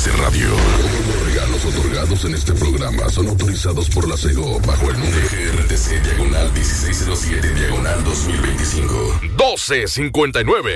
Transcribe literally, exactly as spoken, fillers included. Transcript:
M B C Radio. Los regalos otorgados en este programa son autorizados por la SEGO bajo el número G R T C diagonal dieciséis cero siete diagonal dos mil veinticinco. doce cincuenta y nueve.